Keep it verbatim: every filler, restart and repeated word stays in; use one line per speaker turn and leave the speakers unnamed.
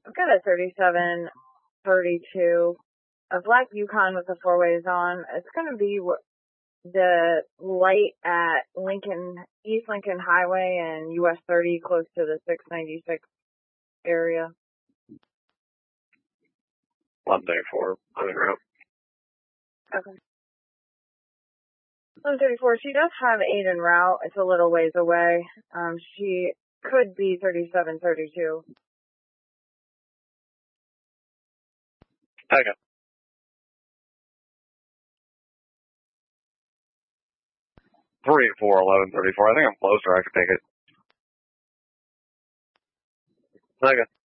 I've got a thirty-seven thirty-two, a black Yukon with the four ways on. It's going to be the light at Lincoln, East Lincoln Highway and U S thirty, close to the six ninety-six area.
one thirty-four, on route.
Okay. one thirty-four, she does have eight en route. It's a little ways away. Um, she could be thirty-seven thirty-two.
Okay. three eight four, eleven thirty-four. I think I'm closer. I could take it. Okay.